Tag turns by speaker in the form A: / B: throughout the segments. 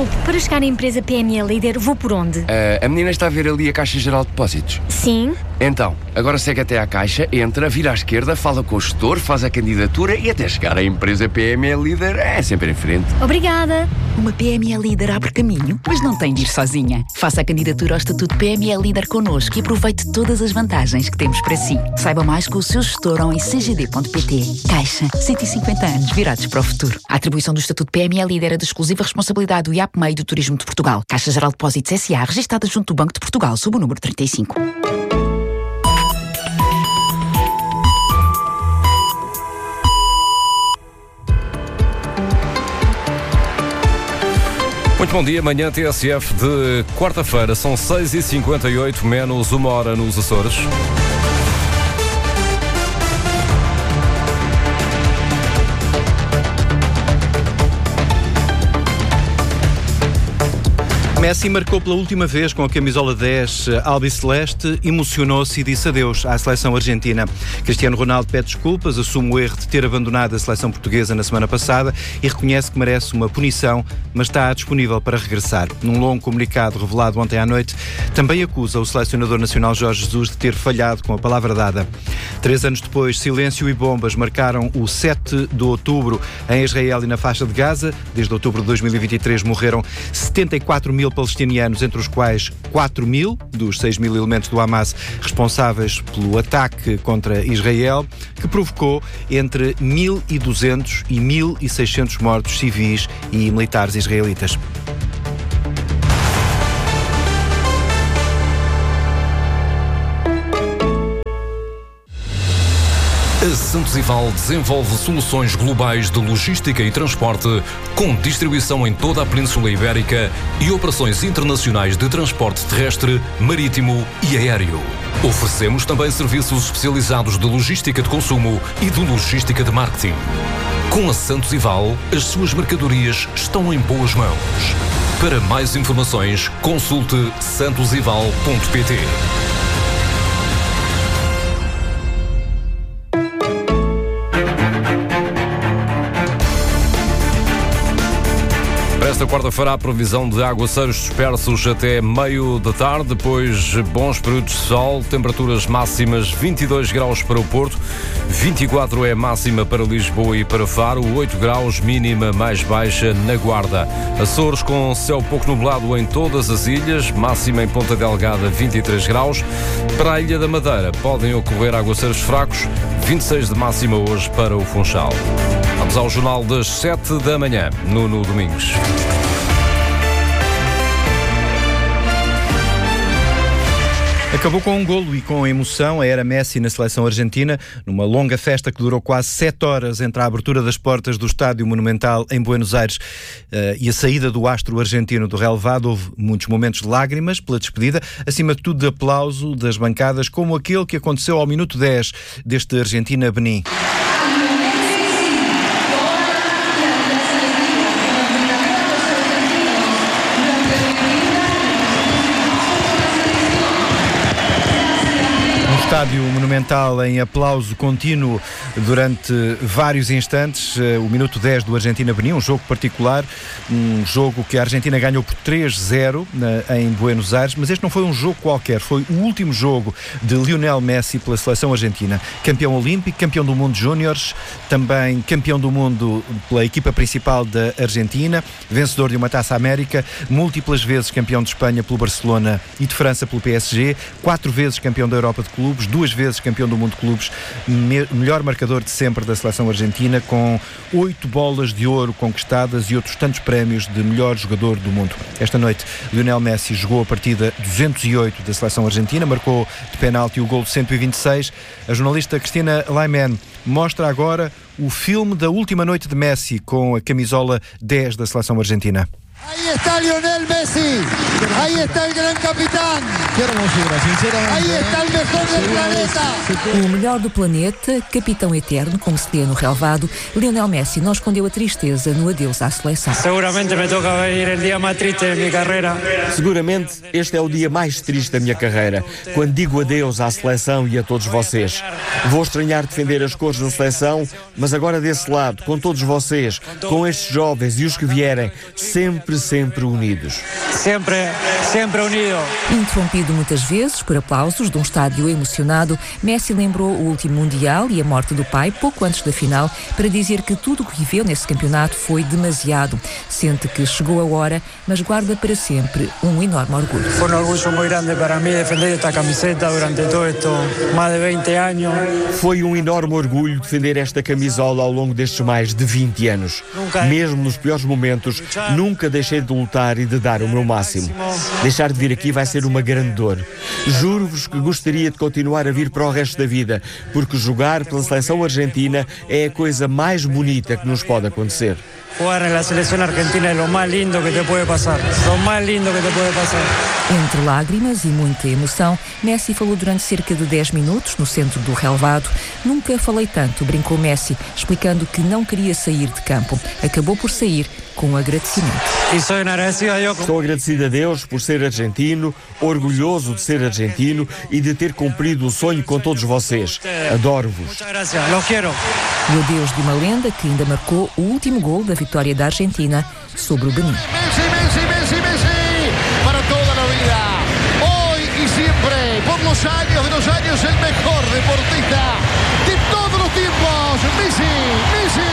A: Desculpe, para chegar à empresa PME Líder, vou por onde?
B: A menina está a ver ali a Caixa Geral de Depósitos.
A: Sim.
B: Então, agora segue até à Caixa, entra, vira à esquerda, fala com o gestor, faz a candidatura e até chegar à empresa PME Líder é sempre em frente.
A: Obrigada.
C: Uma PME Líder abre caminho, mas não tem de ir sozinha. Faça a candidatura ao Estatuto PME Líder connosco e aproveite todas as vantagens que temos para si. Saiba mais com o seu gestor ou em cgd.pt. Caixa, 150 anos virados para o futuro. A atribuição do Estatuto PME Líder é de exclusiva responsabilidade do IAPMEI do Turismo de Portugal. Caixa Geral de Depósitos S.A., registada junto do Banco de Portugal, sob o número 35.
D: Muito bom dia, manhã TSF de quarta-feira, são 6h58, menos 1 hora nos Açores.
E: Messi marcou pela última vez com a camisola 10 albiceleste, emocionou-se e disse adeus à seleção argentina. Cristiano Ronaldo pede desculpas, assume o erro de ter abandonado a seleção portuguesa na semana passada e reconhece que merece uma punição, mas está disponível para regressar. Num longo comunicado revelado ontem à noite, também acusa o selecionador nacional Jorge Jesus de ter falhado com a palavra dada. 3 anos depois, silêncio e bombas marcaram o 7 de outubro em Israel e na faixa de Gaza. Desde outubro de 2023 morreram 74 mil palestinianos, entre os quais 4 mil dos 6 mil elementos do Hamas responsáveis pelo ataque contra Israel, que provocou entre 1.200 e 1.600 mortos civis e militares israelitas.
D: A Santos Ival desenvolve soluções globais de logística e transporte com distribuição em toda a Península Ibérica e operações internacionais de transporte terrestre, marítimo e aéreo. Oferecemos também serviços especializados de logística de consumo e de logística de marketing. Com a Santos Ival, as suas mercadorias estão em boas mãos. Para mais informações, consulte santosival.pt. Esta quarta-feira há previsão de aguaceiros dispersos até meio da tarde, depois bons períodos de sol, temperaturas máximas 22 graus para o Porto, 24 é máxima para Lisboa e para Faro, 8 graus mínima mais baixa na Guarda. Açores com céu pouco nublado em todas as ilhas, máxima em Ponta Delgada 23 graus. Para a Ilha da Madeira podem ocorrer aguaceiros fracos, 26 de máxima hoje para o Funchal. Vamos ao jornal das 7 da manhã, Nuno Domingos.
E: Acabou com um golo e com emoção a era Messi na seleção argentina, numa longa festa que durou quase 7 horas entre a abertura das portas do Estádio Monumental em Buenos Aires e a saída do astro argentino do relevado. Houve muitos momentos de lágrimas pela despedida, acima de tudo de aplauso das bancadas, como aquele que aconteceu ao minuto 10 deste Argentina-Benin. Estádio Monumental em aplauso contínuo durante vários instantes. O minuto 10 do Argentina-Benin, um jogo particular, um jogo que a Argentina ganhou por 3-0 em Buenos Aires, mas este não foi um jogo qualquer, foi o último jogo de Lionel Messi pela seleção argentina. Campeão olímpico, campeão do mundo de júniores, também campeão do mundo pela equipa principal da Argentina, vencedor de uma Taça América, múltiplas vezes campeão de Espanha pelo Barcelona e de França pelo PSG, 4 vezes campeão da Europa de clubes, 2 vezes campeão do mundo de clubes, melhor marcador de sempre da seleção argentina, com 8 bolas de ouro conquistadas e outros tantos prémios de melhor jogador do mundo. Esta noite, Lionel Messi jogou a partida 208 da seleção argentina, marcou de penalti o gol de 126. A jornalista Cristina Laiman mostra agora o filme da última noite de Messi com a camisola 10 da seleção argentina.
F: Ahí está Lionel Messi, ahí está el gran capitán.
G: Qué hermosura, sinceramente.
F: Ahí está el mejor del planeta.
C: O melhor do planeta, capitão eterno, como se lê no relevado, Lionel Messi não escondeu a tristeza no adeus à seleção.
H: Seguramente me toca ver o dia mais triste da minha carreira.
I: Seguramente este é o dia mais triste da minha carreira, quando digo adeus à seleção e a todos vocês. Vou estranhar defender as cores da seleção, mas agora desse lado, com todos vocês, com estes jovens e os que vierem, sempre sempre, sempre unidos.
H: Sempre unido.
C: Interrompido muitas vezes por aplausos de um estádio emocionado, Messi lembrou o último Mundial e a morte do pai pouco antes da final para dizer que tudo o que viveu nesse campeonato foi demasiado. Sente que chegou a hora, mas guarda para sempre um enorme orgulho.
H: Foi um orgulho muito grande para mim defender esta camiseta durante todo esto, mais de 20 anos.
I: Foi um enorme orgulho defender esta camisola ao longo destes mais de 20 anos. Mesmo nos piores momentos, nunca deixei de lutar e de dar o meu máximo. Deixar de vir aqui vai ser uma grande dor. Juro-vos que gostaria de continuar a vir para o resto da vida, porque jogar pela seleção argentina é a coisa mais bonita que nos pode acontecer.
H: Jugar na seleção argentina é o mais lindo que te pode passar. O mais lindo que te pode passar.
C: Entre lágrimas e muita emoção, Messi falou durante cerca de 10 minutos no centro do relvado. Nunca falei tanto, brincou Messi, explicando que não queria sair de campo. Acabou por sair com agradecimento.
I: Estou agradecido a Deus por ser argentino, orgulhoso de ser argentino e de ter cumprido o sonho com todos vocês. Adoro-vos.
C: E o Deus de uma lenda que ainda marcou o último gol da vitória da Argentina sobre o Benin.
F: Messi, para toda a vida. Hoy y siempre, por los años de los años, el mejor deportista de todos los tiempos. Messi.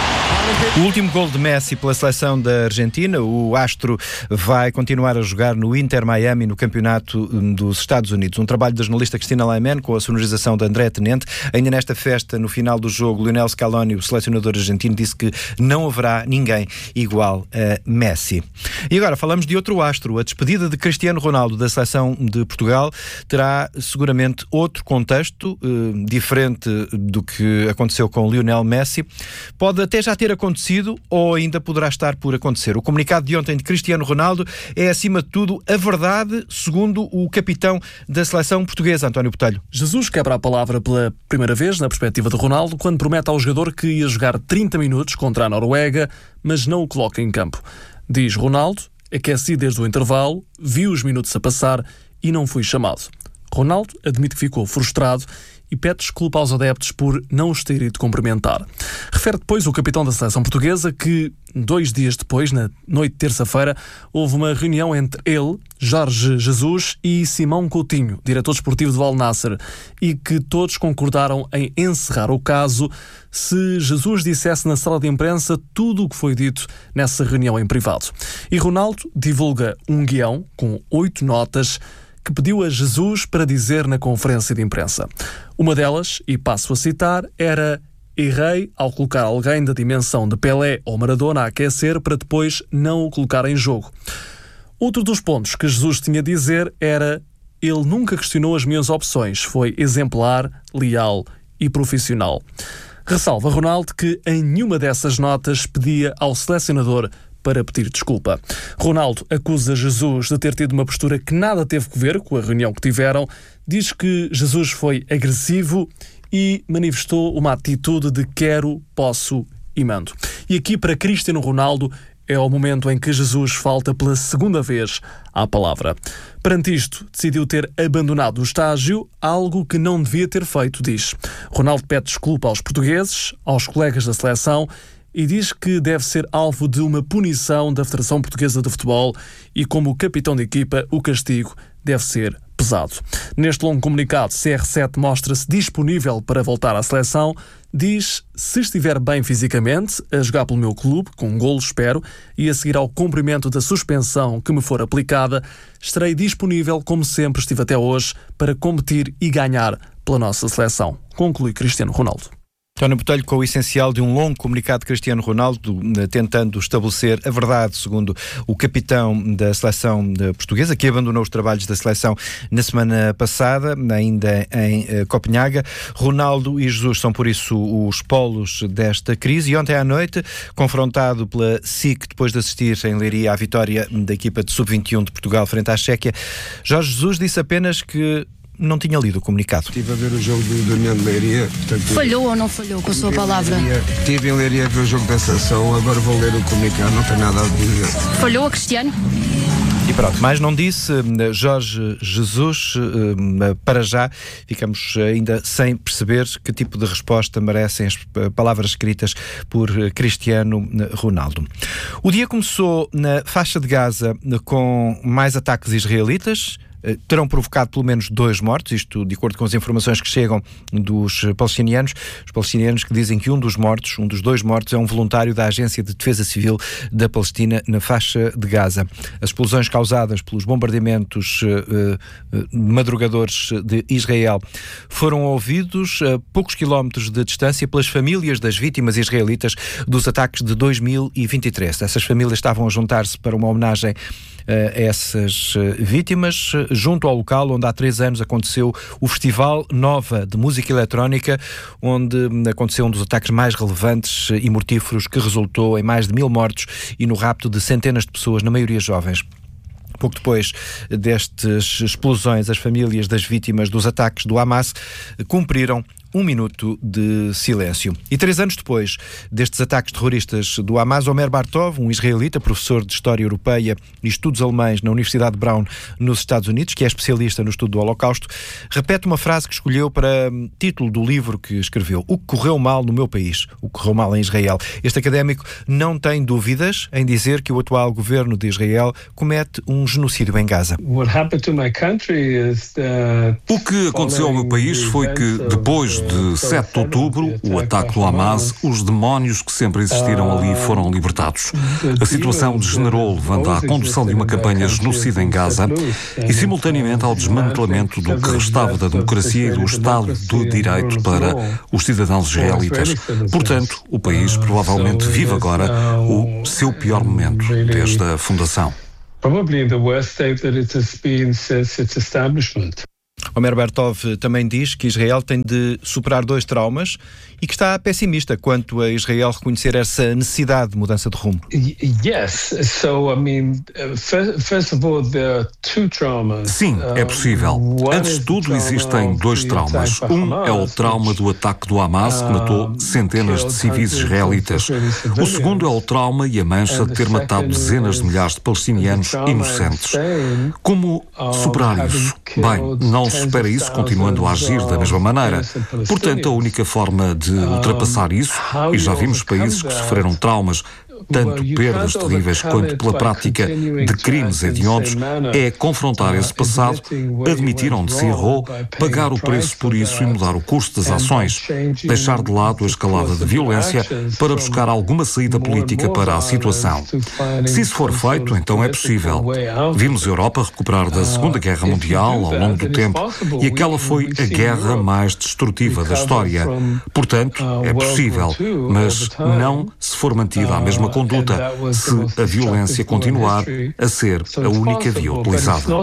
E: O último gol de Messi pela seleção da Argentina. O astro vai continuar a jogar no Inter Miami no campeonato dos Estados Unidos. Um trabalho da jornalista Cristina Laiman com a sonorização de André Tenente. Ainda nesta festa, no final do jogo, Lionel Scaloni, o selecionador argentino, disse que não haverá ninguém igual a Messi. E agora falamos de outro astro. A despedida de Cristiano Ronaldo da seleção de Portugal terá seguramente outro contexto, diferente do que aconteceu com Lionel Messi. Pode até já ter acontecido ou ainda poderá estar por acontecer. O comunicado de ontem de Cristiano Ronaldo é, acima de tudo, a verdade, segundo o capitão da seleção portuguesa, António Botelho.
J: Jesus quebra a palavra pela primeira vez, na perspectiva de Ronaldo, quando promete ao jogador que ia jogar 30 minutos contra a Noruega, mas não o coloca em campo. Diz Ronaldo, aqueci desde o intervalo, vi os minutos a passar e não fui chamado. Ronaldo admite que ficou frustrado e pede desculpa aos adeptos por não os ter ido cumprimentar. Refere depois o capitão da seleção portuguesa que, 2 dias depois, na noite de terça-feira, houve uma reunião entre ele, Jorge Jesus e Simão Coutinho, diretor desportivo do Al Nassr, e que todos concordaram em encerrar o caso se Jesus dissesse na sala de imprensa tudo o que foi dito nessa reunião em privado. E Ronaldo divulga um guião com 8 notas que pediu a Jesus para dizer na conferência de imprensa. Uma delas, e passo a citar, era: errei ao colocar alguém da dimensão de Pelé ou Maradona a aquecer para depois não o colocar em jogo. Outro dos pontos que Jesus tinha a dizer era: ele nunca questionou as minhas opções, foi exemplar, leal e profissional. Ressalva Ronaldo que em nenhuma dessas notas pedia ao selecionador para pedir desculpa. Ronaldo acusa Jesus de ter tido uma postura que nada teve a ver com a reunião que tiveram, diz que Jesus foi agressivo e manifestou uma atitude de quero, posso e mando. E aqui para Cristiano Ronaldo é o momento em que Jesus falta pela segunda vez à palavra. Perante isto, decidiu ter abandonado o estágio, algo que não devia ter feito, diz. Ronaldo pede desculpa aos portugueses, aos colegas da seleção e diz que deve ser alvo de uma punição da Federação Portuguesa de Futebol e, como capitão de equipa, o castigo deve ser pesado. Neste longo comunicado, CR7 mostra-se disponível para voltar à seleção. Diz, se estiver bem fisicamente, a jogar pelo meu clube, com um golo espero, e a seguir ao cumprimento da suspensão que me for aplicada, estarei disponível, como sempre estive até hoje, para competir e ganhar pela nossa seleção. Conclui Cristiano Ronaldo.
E: António Botelho com o essencial de um longo comunicado de Cristiano Ronaldo, tentando estabelecer a verdade, segundo o capitão da seleção portuguesa, que abandonou os trabalhos da seleção na semana passada, ainda em Copenhaga. Ronaldo e Jesus são, por isso, os polos desta crise. E ontem à noite, confrontado pela SIC, depois de assistir em Leiria à vitória da equipa de Sub-21 de Portugal frente à Chequia, Jorge Jesus disse apenas que não tinha lido o comunicado.
K: Estive a ver o jogo do União de Leiria. Portanto,
L: falhou ou não falhou com a sua palavra?
K: Estive em Leiria a ver o jogo da seleção, agora vou ler o comunicado, não tem nada a dizer.
L: Falhou a Cristiano?
E: E pronto, mais não disse Jorge Jesus. Para já ficamos ainda sem perceber que tipo de resposta merecem as palavras escritas por Cristiano Ronaldo. O dia começou na faixa de Gaza com mais ataques israelitas. Terão provocado pelo menos 2 mortos, isto de acordo com as informações que chegam dos palestinianos. Os palestinianos que dizem que um dos 2 mortos, é um voluntário da Agência de Defesa Civil da Palestina na faixa de Gaza. As explosões causadas pelos bombardeamentos madrugadores de Israel foram ouvidos a poucos quilómetros de distância pelas famílias das vítimas israelitas dos ataques de 2023. Essas famílias estavam a juntar-se para uma homenagem a essas vítimas, junto ao local onde há 3 anos aconteceu o Festival Nova de Música Eletrónica, onde aconteceu um dos ataques mais relevantes e mortíferos, que resultou em mais de 1000 mortos e no rapto de centenas de pessoas, na maioria jovens. Pouco depois destas explosões, as famílias das vítimas dos ataques do Hamas cumpriram 1 minuto de silêncio. E 3 anos depois destes ataques terroristas do Hamas, Omer Bartov, um israelita, professor de História Europeia e Estudos Alemães na Universidade de Brown, nos Estados Unidos, que é especialista no estudo do Holocausto, repete uma frase que escolheu para título do livro que escreveu: "O que correu mal no meu país, o que correu mal em Israel." Este académico não tem dúvidas em dizer que o atual governo de Israel comete um genocídio em Gaza.
M: O que aconteceu ao meu país foi que, depois de 7 de outubro, o ataque do Hamas, os demónios que sempre existiram ali foram libertados. A situação degenerou, levando à condução de uma campanha genocida em Gaza e, simultaneamente, ao desmantelamento do que restava da democracia e do Estado de Direito para os cidadãos israelitas. Portanto, o país provavelmente vive agora o seu pior momento desde a fundação.
E: Omer Bartov também diz que Israel tem de superar 2 traumas e que está pessimista quanto a Israel reconhecer essa necessidade de mudança de rumo.
M: Sim, é possível. Antes de tudo, existem 2 traumas. Um é o trauma do ataque do Hamas, que matou centenas de civis israelitas. O segundo é o trauma e a mancha de ter matado dezenas de milhares de palestinianos inocentes. Como superar isso? Bem, não se supera isso continuando a agir da mesma maneira. Portanto, a única forma de ultrapassar isso, e já vimos países que sofreram traumas, tanto perdas terríveis quanto pela prática de crimes hediondos, é confrontar esse passado, admitir onde se errou, pagar o preço por isso e mudar o curso das ações, deixar de lado a escalada de violência para buscar alguma saída política para a situação. Se isso for feito, então é possível. Vimos a Europa recuperar da Segunda Guerra Mundial ao longo do tempo e aquela foi a guerra mais destrutiva da história. Portanto, é possível, mas não se for mantida a mesma conduta, se a violência continuar a ser a única via utilizada.
E: O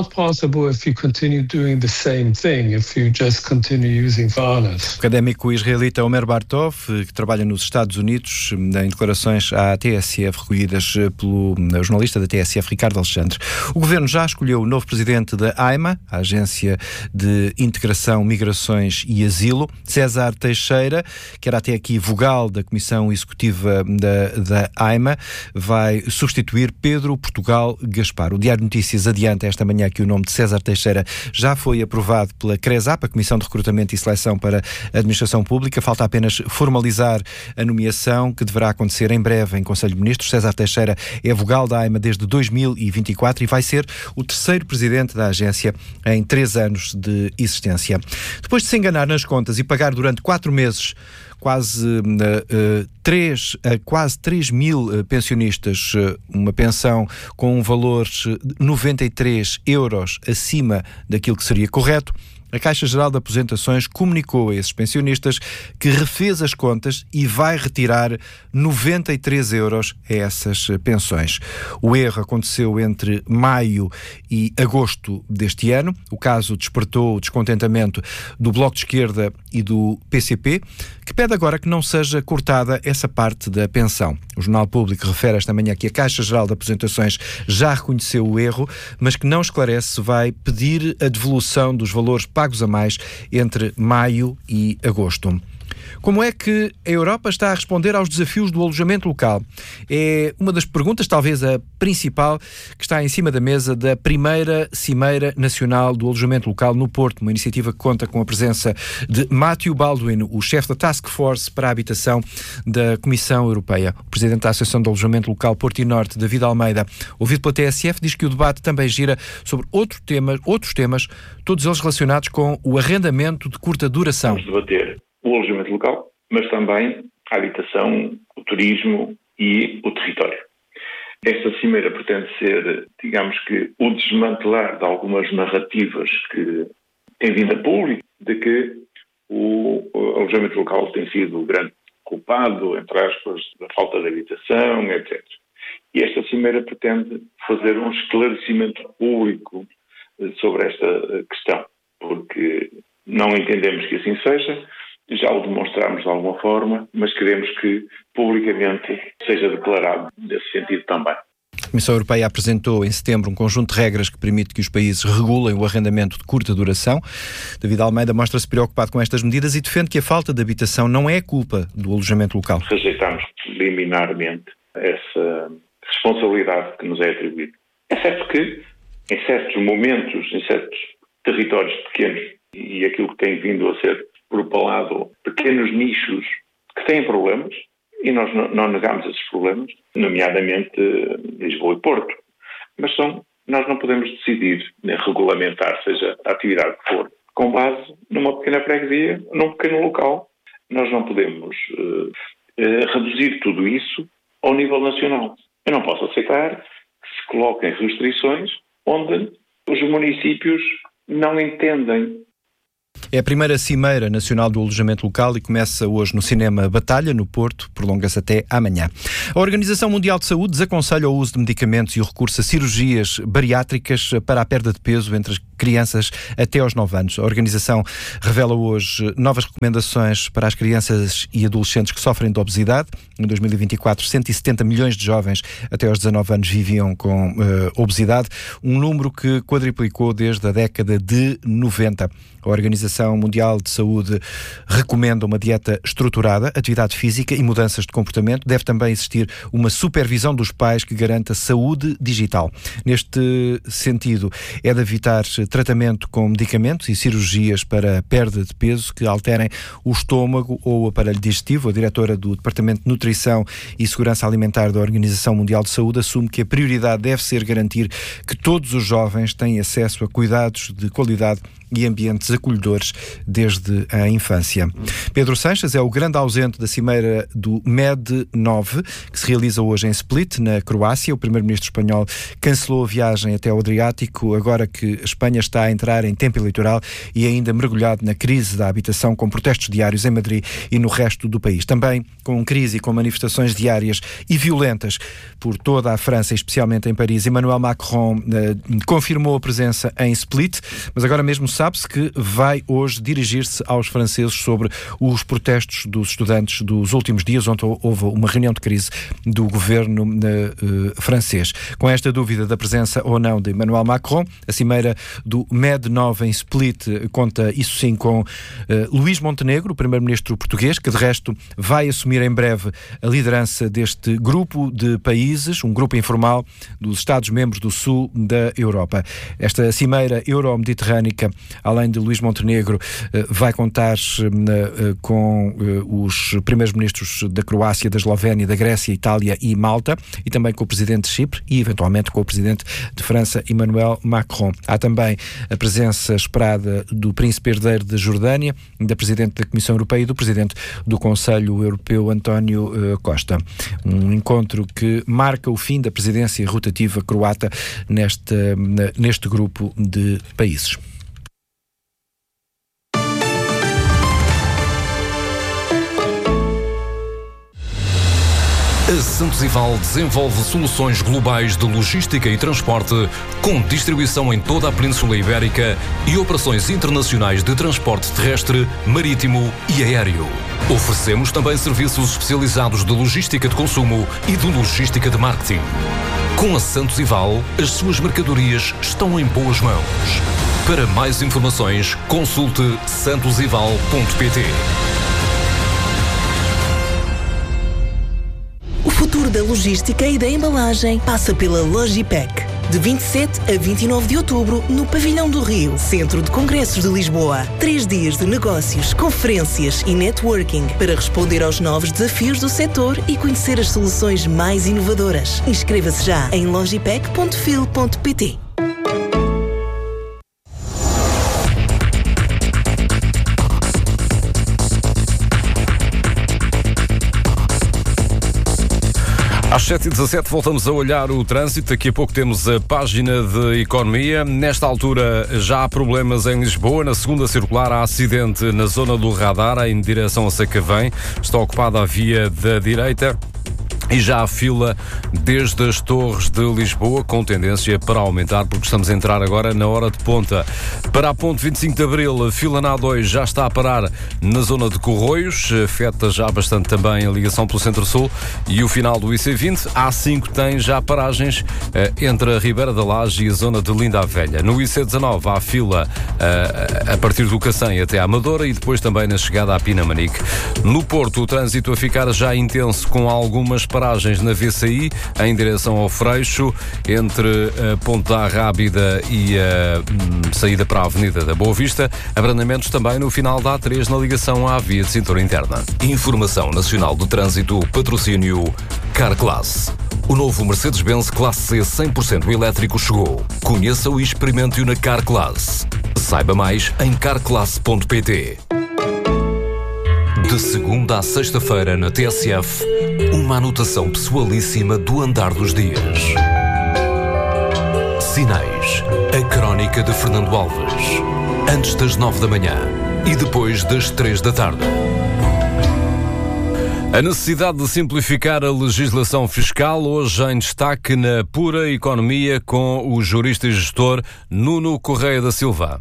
E: académico israelita Omer Bartov, que trabalha nos Estados Unidos, em declarações à TSF recolhidas pelo jornalista da TSF, Ricardo Alexandre. O governo já escolheu o novo presidente da AIMA, a Agência de Integração, Migrações e Asilo, César Teixeira, que era até aqui vogal da Comissão Executiva da AIMA, vai substituir Pedro Portugal Gaspar. O Diário de Notícias adianta esta manhã que o nome de César Teixeira já foi aprovado pela CRESAP, a Comissão de Recrutamento e Seleção para a Administração Pública. Falta apenas formalizar a nomeação, que deverá acontecer em breve em Conselho de Ministros. César Teixeira é vogal da AIMA desde 2024 e vai ser o 3º presidente da agência em 3 anos de existência. Depois de se enganar nas contas e pagar durante 4 meses quase 3 mil pensionistas uma pensão com um valor de 93 euros acima daquilo que seria correto, a Caixa Geral de Aposentações comunicou a esses pensionistas que refez as contas e vai retirar 93 euros a essas pensões. O erro aconteceu entre maio e agosto deste ano. O caso despertou o descontentamento do Bloco de Esquerda e do PCP, que pede agora que não seja cortada essa parte da pensão. O Jornal Público refere esta manhã que a Caixa Geral de Aposentações já reconheceu o erro, mas que não esclarece se vai pedir a devolução dos valores pagos a mais entre maio e agosto. Como é que a Europa está a responder aos desafios do alojamento local? É uma das perguntas, talvez a principal, que está em cima da mesa da primeira Cimeira Nacional do Alojamento Local no Porto, uma iniciativa que conta com a presença de Matthew Baldwin, o chefe da Task Force para a Habitação da Comissão Europeia. O presidente da Associação de Alojamento Local Porto e Norte, David Almeida, ouvido pela TSF, diz que o debate também gira sobre outros temas, todos eles relacionados com o arrendamento de curta duração.
N: Vamos debater o alojamento local, mas também a habitação, o turismo e o território. Esta cimeira pretende ser, digamos que, o desmantelar de algumas narrativas que têm vindo a público de que o alojamento local tem sido o grande culpado, entre aspas, da falta de habitação, etc. E esta cimeira pretende fazer um esclarecimento público sobre esta questão, porque não entendemos que assim seja. Já o demonstramos de alguma forma, mas queremos que publicamente seja declarado nesse sentido também.
E: A Comissão Europeia apresentou em setembro um conjunto de regras que permite que os países regulem o arrendamento de curta duração. David Almeida mostra-se preocupado com estas medidas e defende que a falta de habitação não é culpa do alojamento local.
N: Rejeitamos liminarmente essa responsabilidade que nos é atribuída. É certo que, em certos momentos, em certos territórios pequenos, e aquilo que tem vindo a ser propalado, pequenos nichos que têm problemas, e nós não negamos esses problemas, nomeadamente Lisboa e Porto. Mas nós não podemos decidir, nem regulamentar, seja a atividade que for, com base numa pequena freguesia, num pequeno local. Nós não podemos reduzir tudo isso ao nível nacional. Eu não posso aceitar que se coloquem restrições onde os municípios não entendem.
E: É a primeira Cimeira Nacional do Alojamento Local e começa hoje no Cinema Batalha, no Porto, prolonga-se até amanhã. A Organização Mundial de Saúde desaconselha o uso de medicamentos e o recurso a cirurgias bariátricas para a perda de peso entre as crianças até aos 9 anos. A organização revela hoje novas recomendações para as crianças e adolescentes que sofrem de obesidade. Em 2024, 170 milhões de jovens até aos 19 anos viviam com obesidade, um número que quadriplicou desde a década de 90. A Organização Mundial de Saúde recomenda uma dieta estruturada, atividade física e mudanças de comportamento. Deve também existir uma supervisão dos pais que garanta saúde digital. Neste sentido, é de evitar tratamento com medicamentos e cirurgias para perda de peso que alterem o estômago ou o aparelho digestivo. A diretora do Departamento de Nutrição e Segurança Alimentar da Organização Mundial de Saúde assume que a prioridade deve ser garantir que todos os jovens têm acesso a cuidados de qualidade e ambientes acolhedores desde a infância. Pedro Sanches é o grande ausente da cimeira do MED9, que se realiza hoje em Split, na Croácia. O primeiro-ministro espanhol cancelou a viagem até o Adriático, agora que a Espanha está a entrar em tempo eleitoral e ainda mergulhado na crise da habitação, com protestos diários em Madrid e no resto do país. Também com crise e com manifestações diárias e violentas por toda a França, especialmente em Paris. Emmanuel Macron confirmou a presença em Split, mas agora mesmo sabe-se que vai hoje dirigir-se aos franceses sobre os protestos dos estudantes dos últimos dias, onde houve uma reunião de crise do governo francês. Com esta dúvida da presença ou não de Emmanuel Macron, a cimeira do MED9 em Split conta, isso sim, com Luís Montenegro, o primeiro-ministro português, que de resto vai assumir em breve a liderança deste grupo de países, um grupo informal dos Estados-membros do Sul da Europa. Esta cimeira euro-mediterrânica, além de Luís Montenegro, vai contar com os primeiros-ministros da Croácia, da Eslovénia, da Grécia, Itália e Malta, e também com o presidente de Chipre e, eventualmente, com o presidente de França, Emmanuel Macron. Há também a presença esperada do príncipe herdeiro da Jordânia, da presidente da Comissão Europeia e do presidente do Conselho Europeu, António Um encontro que marca o fim da presidência rotativa croata neste grupo de países.
D: A Santos Ival desenvolve soluções globais de logística e transporte, com distribuição em toda a Península Ibérica e operações internacionais de transporte terrestre, marítimo e aéreo. Oferecemos também serviços especializados de logística de consumo e de logística de marketing. Com a Santos Ival, as suas mercadorias estão em boas mãos. Para mais informações, consulte santosival.pt.
O: futuro da logística e da embalagem passa pela Logipec. De 27 a 29 de outubro, no Pavilhão do Rio, Centro de Congressos de Lisboa. 3 dias de negócios, conferências e networking para responder aos novos desafios do setor e conhecer as soluções mais inovadoras. Inscreva-se já em logipec.fil.pt.
D: Às 7h17 voltamos a olhar o trânsito. Daqui a pouco temos a página de economia. Nesta altura já há problemas em Lisboa. Na segunda circular há acidente na zona do Radar, em direção a Sacavém. Está ocupada a via da direita. E já há fila desde as Torres de Lisboa, com tendência para aumentar, porque estamos a entrar agora na hora de ponta. Para a ponte 25 de Abril, a fila na A2 já está a parar na zona de Corroios, afeta já bastante também a ligação pelo Centro-Sul e o final do IC20. A A5 tem já paragens entre a Ribeira da Laje e a zona de Linda a Velha. No IC19 há fila a partir do Cacém até a Amadora e depois também na chegada à Pinamanique. No Porto, o trânsito a ficar já intenso, com algumas paragens na VCI em direção ao Freixo, entre a Ponte da Rábida e a saída para a Avenida da Boa Vista. Abrandamentos também no final da A3 na ligação à via de cintura interna.
P: Informação Nacional do Trânsito, patrocínio Carclass. O novo Mercedes-Benz Classe C 100% elétrico chegou. Conheça-o e experimente-o na Carclass. Saiba mais em carclass.pt. De segunda à sexta-feira na TSF, uma anotação pessoalíssima do andar dos dias. Sinais, a crónica de Fernando Alves. Antes das 9 da manhã e depois das 3 da tarde.
D: A necessidade de simplificar a legislação fiscal, hoje em destaque na Pura Economia, com o jurista e gestor Nuno Correia da Silva.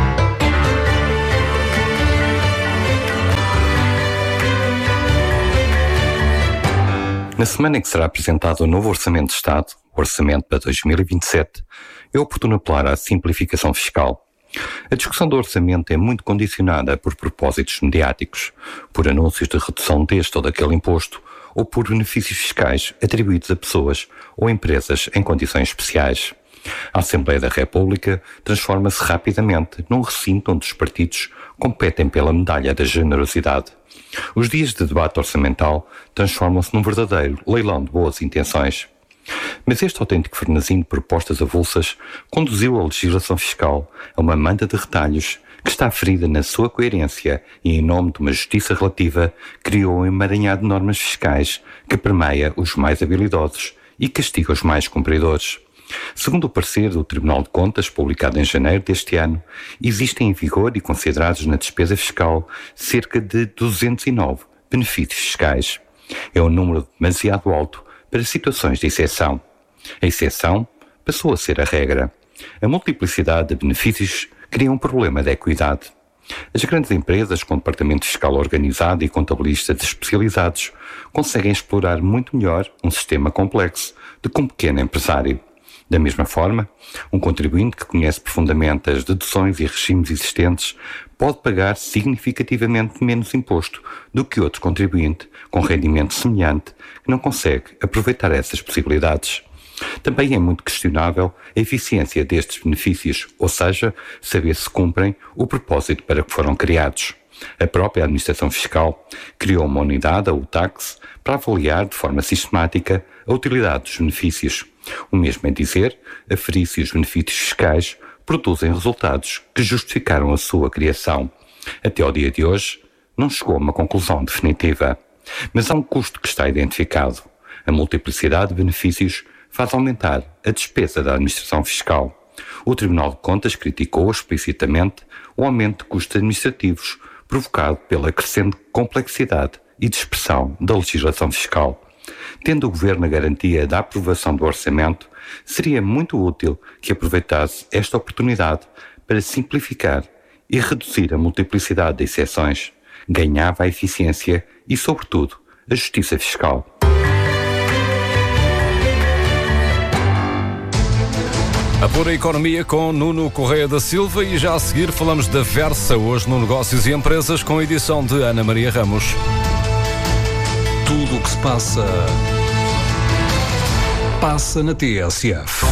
Q: Na semana em que será apresentado o novo Orçamento de Estado, o Orçamento para 2027, é oportuno apelar à simplificação fiscal. A discussão do orçamento é muito condicionada por propósitos mediáticos, por anúncios de redução deste ou daquele imposto, ou por benefícios fiscais atribuídos a pessoas ou empresas em condições especiais. A Assembleia da República transforma-se rapidamente num recinto onde os partidos competem pela medalha da generosidade. Os dias de debate orçamental transformam-se num verdadeiro leilão de boas intenções. Mas este autêntico frenesim de propostas avulsas conduziu a legislação fiscal a uma manta de retalhos que está ferida na sua coerência e, em nome de uma justiça relativa, criou um emaranhado de normas fiscais que permeia os mais habilidosos e castiga os mais cumpridores. Segundo o parecer do Tribunal de Contas, publicado em janeiro deste ano, existem em vigor e considerados na despesa fiscal cerca de 209 benefícios fiscais. É um número demasiado alto para situações de exceção. A exceção passou a ser a regra. A multiplicidade de benefícios cria um problema de equidade. As grandes empresas com departamento fiscal organizado e contabilistas especializados conseguem explorar muito melhor um sistema complexo do que um pequeno empresário. Da mesma forma, um contribuinte que conhece profundamente as deduções e regimes existentes pode pagar significativamente menos imposto do que outro contribuinte com rendimento semelhante que não consegue aproveitar essas possibilidades. Também é muito questionável a eficiência destes benefícios, ou seja, saber se cumprem o propósito para que foram criados. A própria Administração Fiscal criou uma unidade, a UTAX, para avaliar de forma sistemática a utilidade dos benefícios. O mesmo é dizer, aferir se os benefícios fiscais produzem resultados que justificaram a sua criação. Até ao dia de hoje, não chegou a uma conclusão definitiva. Mas há um custo que está identificado. A multiplicidade de benefícios faz aumentar a despesa da administração fiscal. O Tribunal de Contas criticou explicitamente o aumento de custos administrativos provocado pela crescente complexidade e dispersão da legislação fiscal. Tendo o Governo a garantia da aprovação do orçamento, seria muito útil que aproveitasse esta oportunidade para simplificar e reduzir a multiplicidade de exceções. Ganhava a eficiência e, sobretudo, a justiça fiscal.
D: A Pura Economia com Nuno Correia da Silva e já a seguir falamos da Versa, hoje no Negócios e Empresas, com a edição de Ana Maria Ramos.
P: Tudo o que se passa
M: passa na TSF.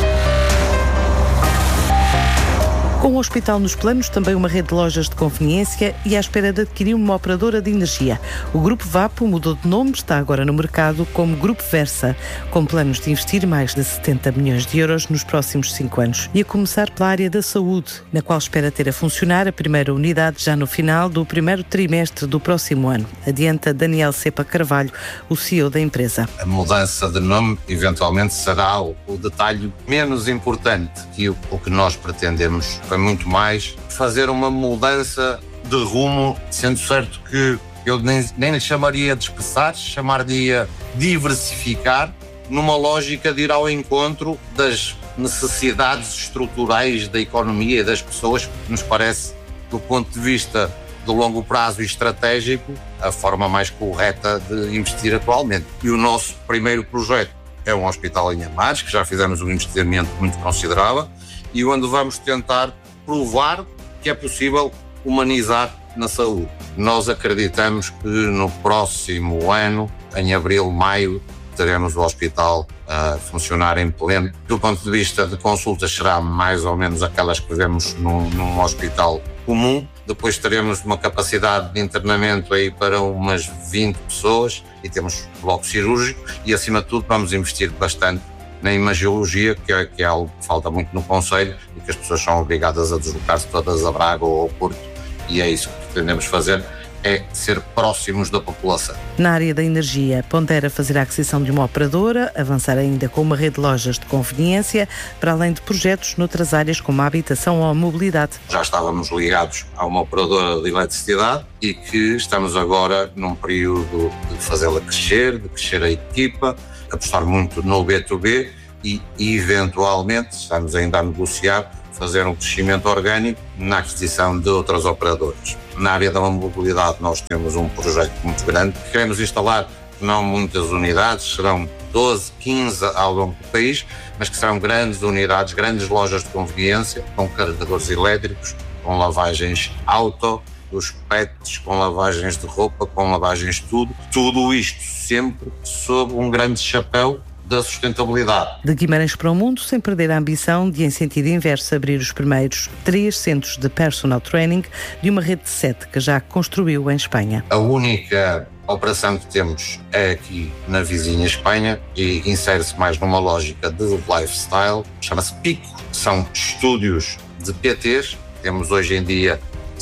R: Com o hospital nos planos, também uma rede de lojas de conveniência e à espera de adquirir uma operadora de energia. O Grupo Vapo mudou de nome, está agora no mercado como Grupo Versa, com planos de investir mais de 70 milhões de euros nos próximos 5 anos. E a começar pela área da saúde, na qual espera ter a funcionar a primeira unidade já no final do primeiro trimestre do próximo ano. Adianta Daniel Cepa Carvalho, o CEO da empresa.
S: A mudança de nome eventualmente será o detalhe menos importante que o que nós pretendemos. Foi muito mais fazer uma mudança de rumo, sendo certo que eu nem lhe chamaria de dispersar, chamaria diversificar, numa lógica de ir ao encontro das necessidades estruturais da economia e das pessoas, que nos parece, do ponto de vista do longo prazo e estratégico, a forma mais correta de investir atualmente. E o nosso primeiro projeto é um hospital em Amares, que já fizemos um investimento muito considerável, e onde vamos tentar provar que é possível humanizar na saúde. Nós acreditamos que no próximo ano, em abril, maio, teremos o hospital a funcionar em pleno. Do ponto de vista de consultas, será mais ou menos aquelas que vemos num hospital comum. Depois teremos uma capacidade de internamento aí para umas 20 pessoas e temos bloco cirúrgico e, acima de tudo, vamos investir bastante na imagiologia, que é algo que falta muito no Conselho e que as pessoas são obrigadas a deslocar-se todas a Braga ou ao Porto, e é isso que pretendemos fazer, é ser próximos da população.
R: Na área da energia, pondera fazer a aquisição de uma operadora, avançar ainda com uma rede de lojas de conveniência, para além de projetos noutras áreas como a habitação ou a mobilidade.
S: Já estávamos ligados a uma operadora de eletricidade e que estamos agora num período de fazê-la crescer, de crescer a equipa, apostar muito no B2B e, eventualmente, estamos ainda a negociar, fazer um crescimento orgânico na aquisição de outras operadoras. Na área da mobilidade nós temos um projeto muito grande. Queremos instalar não muitas unidades, serão 12, 15 ao longo do país, mas que serão grandes unidades, grandes lojas de conveniência, com carregadores elétricos, com lavagens auto, dos pets, com lavagens de roupa, com lavagens de tudo. Tudo isto sempre sob um grande chapéu da sustentabilidade.
R: De Guimarães para o mundo, sem perder a ambição de, em sentido inverso, abrir os primeiros 3 centros de personal training de uma rede de 7 que já construiu em Espanha.
S: A única operação que temos é aqui na vizinha Espanha e insere-se mais numa lógica de lifestyle, chama-se Pico. São estúdios de PTs, temos hoje em dia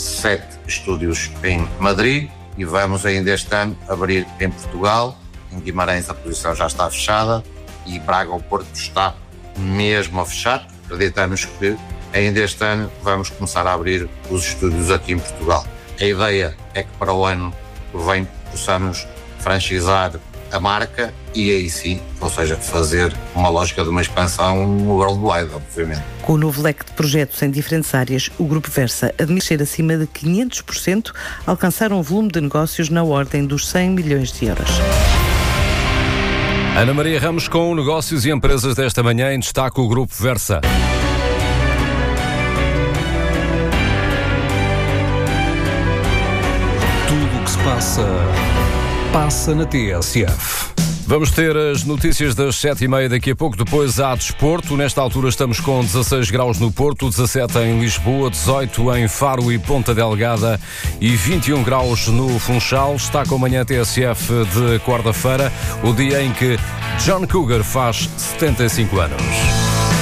S: 7 estúdios em Madrid e vamos ainda este ano abrir em Portugal. Em Guimarães a posição já está fechada e Braga ou Porto está mesmo a fechar. Acreditamos que ainda este ano vamos começar a abrir os estúdios aqui em Portugal. A ideia é que para o ano que vem possamos franchisar a marca e aí sim, ou seja, fazer uma lógica de uma expansão worldwide, obviamente.
R: Com o novo leque de projetos em diferentes áreas, o Grupo Versa admite ser acima de 500%, alcançar um volume de negócios na ordem dos 100 milhões de euros.
D: Ana Maria Ramos com negócios e empresas desta manhã em destaque o Grupo Versa.
M: Tudo o que se passa na TSF.
D: Vamos ter as notícias das 7h30 daqui a pouco, depois há desporto. Nesta altura estamos com 16 graus no Porto, 17 em Lisboa, 18 em Faro e Ponta Delgada e 21 graus no Funchal. Está com a manhã TSF de quarta-feira, o dia em que John Cougar faz 75 anos.